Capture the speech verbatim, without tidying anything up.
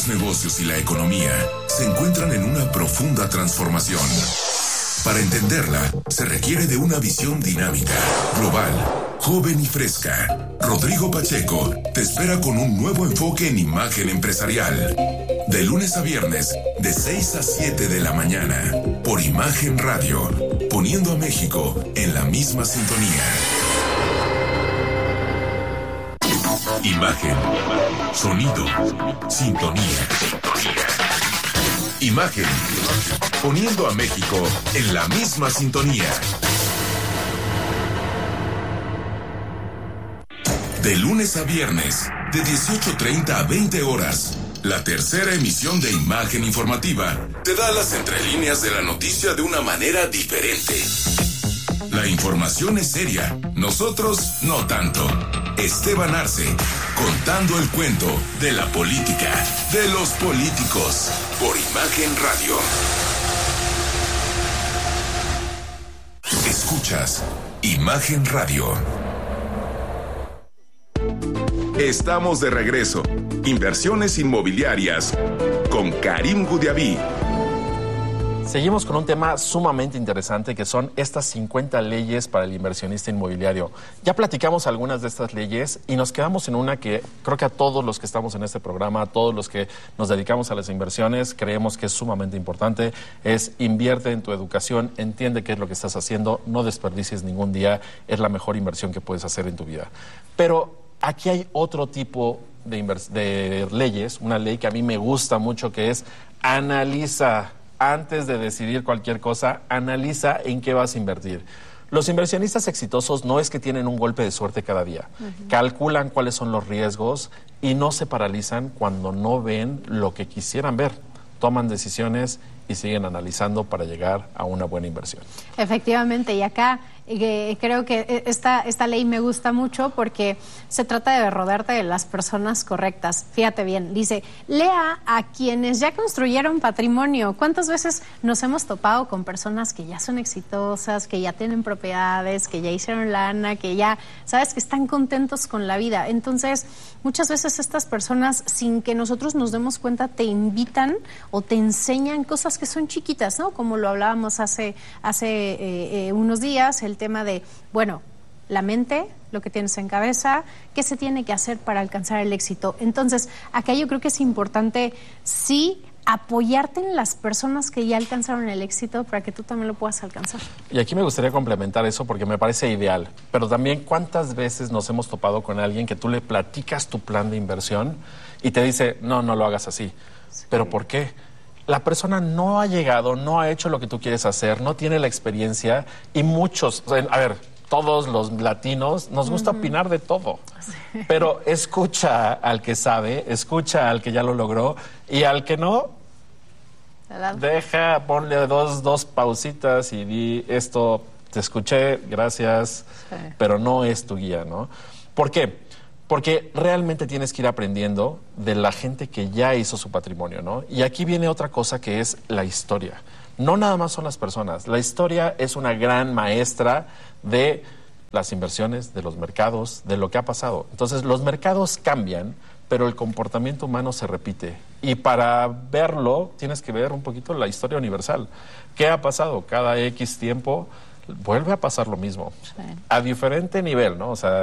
los negocios y la economía se encuentran en una profunda transformación. Para entenderla, se requiere de una visión dinámica, global, joven y fresca. Rodrigo Pacheco te espera con un nuevo enfoque en imagen empresarial. De lunes a viernes, de seis a siete de la mañana, por Imagen Radio, poniendo a México en la misma sintonía. Imagen, sonido, sintonía. Imagen, poniendo a México en la misma sintonía. De lunes a viernes, de dieciocho treinta a veinte horas, la tercera emisión de Imagen Informativa te da las entrelíneas de la noticia de una manera diferente. La información es seria, nosotros no tanto. Esteban Arce, contando el cuento de la política, de los políticos, por Imagen Radio. Escuchas Imagen Radio. Estamos de regreso. Inversiones inmobiliarias con Karim Gudiaví. Seguimos con un tema sumamente interesante que son estas cincuenta leyes para el inversionista inmobiliario. Ya platicamos algunas de estas leyes y nos quedamos en una que creo que a todos los que estamos en este programa, a todos los que nos dedicamos a las inversiones, creemos que es sumamente importante. Es invierte en tu educación, entiende qué es lo que estás haciendo, no desperdicies ningún día, es la mejor inversión que puedes hacer en tu vida. Pero aquí hay otro tipo de, de leyes, una ley que a mí me gusta mucho, que es analiza. Antes de decidir cualquier cosa, analiza en qué vas a invertir. Los inversionistas exitosos no es que tienen un golpe de suerte cada día. Uh-huh. Calculan cuáles son los riesgos y no se paralizan cuando no ven lo que quisieran ver. Toman decisiones y siguen analizando para llegar a una buena inversión. Efectivamente, y acá eh, creo que esta, esta ley me gusta mucho porque se trata de rodearte de las personas correctas. Fíjate bien, dice, lea a quienes ya construyeron patrimonio. ¿Cuántas veces nos hemos topado con personas que ya son exitosas, que ya tienen propiedades, que ya hicieron lana, que ya, sabes, que están contentos con la vida? Entonces, muchas veces estas personas, sin que nosotros nos demos cuenta, te invitan o te enseñan cosas que son chiquitas, ¿no? Como lo hablábamos hace, hace eh, eh, unos días, el tema de, bueno, la mente, lo que tienes en cabeza, qué se tiene que hacer para alcanzar el éxito. Entonces, acá yo creo que es importante, sí, apoyarte en las personas que ya alcanzaron el éxito para que tú también lo puedas alcanzar. Y aquí me gustaría complementar eso porque me parece ideal, pero también cuántas veces nos hemos topado con alguien que tú le platicas tu plan de inversión y te dice, no, no lo hagas así. Sí. ¿Pero por qué? La persona no ha llegado, no ha hecho lo que tú quieres hacer, no tiene la experiencia y muchos, a ver, todos los latinos nos gusta uh-huh. opinar de todo, sí. Pero escucha al que sabe, escucha al que ya lo logró y al que no, deja, ponle dos, dos pausitas y di esto, te escuché, gracias, sí. Pero no es tu guía, ¿no? ¿Por qué? Porque realmente tienes que ir aprendiendo de la gente que ya hizo su patrimonio, ¿no? Y aquí viene otra cosa que es la historia. No nada más son las personas. La historia es una gran maestra de las inversiones, de los mercados, de lo que ha pasado. Entonces, los mercados cambian, pero el comportamiento humano se repite. Y para verlo, tienes que ver un poquito la historia universal. ¿Qué ha pasado? Cada X tiempo vuelve a pasar lo mismo. Sí. A diferente nivel, ¿no? O sea,